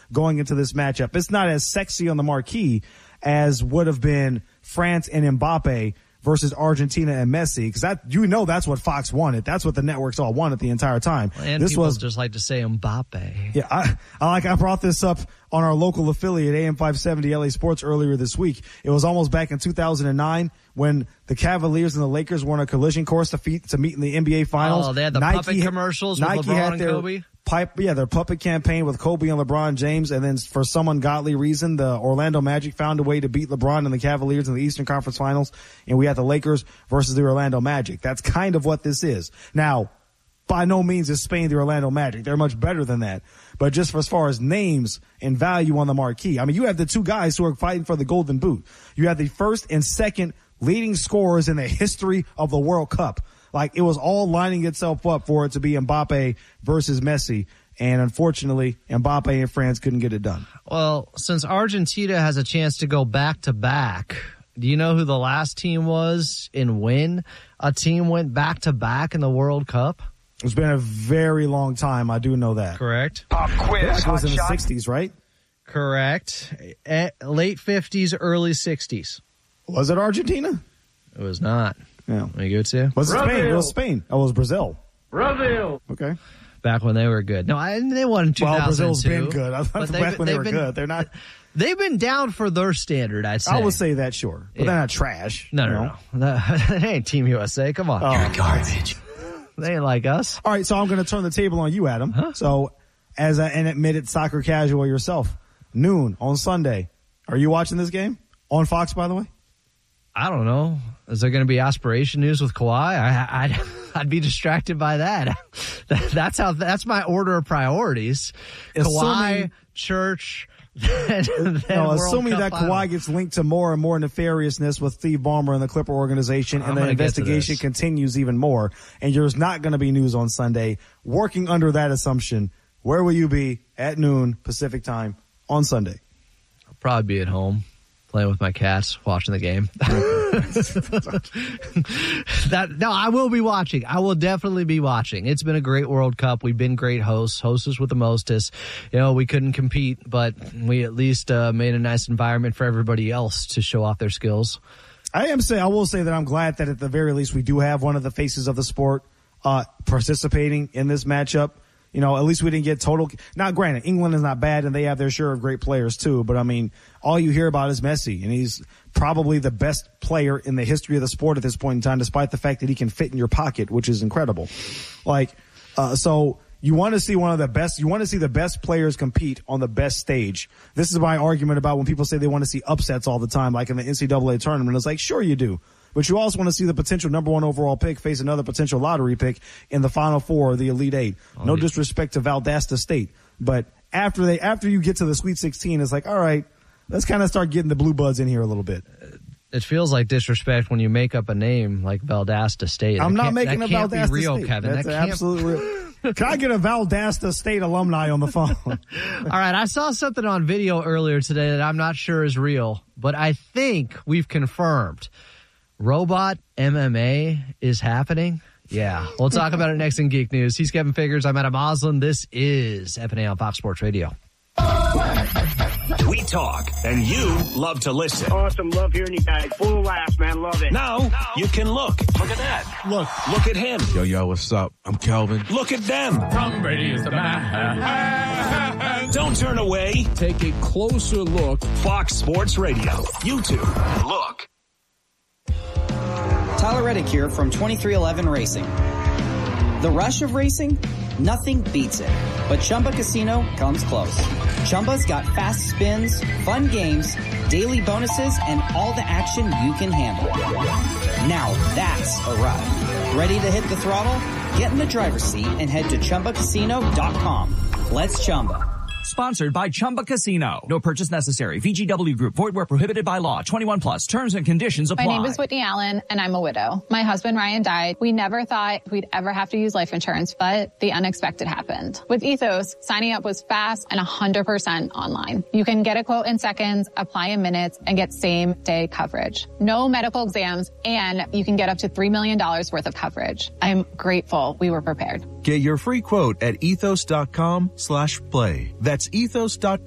going into this matchup. It's not as sexy on the marquee as would have been France and Mbappe versus Argentina and Messi, because that's what Fox wanted. That's what the networks all wanted the entire time. And this was just like to say Mbappe. Yeah, I brought this up on our local affiliate AM 570 LA Sports earlier this week. It was almost back in 2009 when the Cavaliers and the Lakers were on a collision course to meet in the NBA Finals. Oh, they had the puppet commercials with LeBron and Kobe. Their puppet campaign with Kobe and LeBron James, and then for some ungodly reason, the Orlando Magic found a way to beat LeBron and the Cavaliers in the Eastern Conference Finals, and we had the Lakers versus the Orlando Magic. That's kind of what this is. Now, by no means is Spain the Orlando Magic. They're much better than that. But just as far as names and value on the marquee, I mean, you have the two guys who are fighting for the Golden Boot. You have the first and second leading scorers in the history of the World Cup. Like, it was all lining itself up for it to be Mbappe versus Messi. And unfortunately, Mbappe and France couldn't get it done. Well, since Argentina has a chance to go back-to-back, do you know who the last team was in when a team went back-to-back in the World Cup? It's been a very long time. I do know that. Correct. Pop quiz. It was in the 60s, right? Correct. Late 50s, early 60s. Was it Argentina? It was not. Yeah. Let me go to. Was it Spain? It was Spain. Oh, it was Brazil. Brazil. Okay. Back when they were good. No, they won in 2002. Well, Brazil's been good. I thought back when they were good. They're not. They've been down for their standard, I'd say. I would say that, sure. But they're not trash. No. They ain't Team USA. Come on. You're garbage. They ain't like us. All right, so I'm going to turn the table on you, Adam. Huh? So, as an admitted soccer casual yourself, noon on Sunday, are you watching this game? On Fox, by the way? I don't know. Is there going to be aspiration news with Kawhi? I'd be distracted by that. That's my order of priorities. Kawhi, church, then assuming that Kawhi gets linked to more and more nefariousness with Steve Ballmer and the Clipper organization, and the investigation continues even more, and there's not going to be news on Sunday. Working under that assumption, where will you be at noon Pacific time on Sunday? I'll probably be at home, playing with my cats, watching the game. I will be watching. I will definitely be watching. It's been a great World Cup. We've been great hostess with the mostest. We couldn't compete, but we at least made a nice environment for everybody else to show off their skills. I will say that I'm glad that at the very least we do have one of the faces of the sport participating in this matchup. At least we didn't get total. Now, granted, England is not bad, and they have their share of great players, too. But, I mean, all you hear about is Messi, and he's probably the best player in the history of the sport at this point in time, despite the fact that he can fit in your pocket, which is incredible. So you want to see one of the best. You want to see the best players compete on the best stage. This is my argument about when people say they want to see upsets all the time, like in the NCAA tournament. It's like, sure you do. But you also want to see the potential number one overall pick face another potential lottery pick in the Final Four or the Elite Eight. No disrespect to Valdosta State, but after you get to the Sweet 16, it's like, all right, let's kind of start getting the blue buds in here a little bit. It feels like disrespect when you make up a name like Valdosta State. I'm not making a Valdosta State. Real, State. Kevin. That's absolutely real. Can I get a Valdosta State alumni on the phone? All right, I saw something on video earlier today that I'm not sure is real, but I think we've confirmed. Robot MMA is happening? Yeah. We'll talk about it next in Geek News. He's Kevin Figures. I'm Adam Oslin. This is FNA on Fox Sports Radio. We talk, and you love to listen. Awesome. Love hearing you guys. Full of laughs, man. Love it. Now, you can look. Look at that. Look at him. Yo, what's up? I'm Kelvin. Look at them. Tom Brady is the man. Don't turn away. Take a closer look. Fox Sports Radio. YouTube. Look. Tyler Reddick here from 2311 Racing. The rush of racing? Nothing beats it. But Chumba Casino comes close. Chumba's got fast spins, fun games, daily bonuses, and all the action you can handle. Now that's a ride. Ready to hit the throttle? Get in the driver's seat and head to ChumbaCasino.com. Let's Chumba. Sponsored by Chumba Casino. No purchase necessary. VGW Group. Void where prohibited by law. 21 plus. Terms and conditions apply. My name is Whitney Allen, and I'm a widow. My husband, Ryan, died. We never thought we'd ever have to use life insurance, but the unexpected happened. With Ethos, signing up was fast and 100% online. You can get a quote in seconds, apply in minutes, and get same-day coverage. No medical exams, and you can get up to $3 million worth of coverage. I'm grateful we were prepared. Get your free quote at ethos.com/play. That's ethos.com.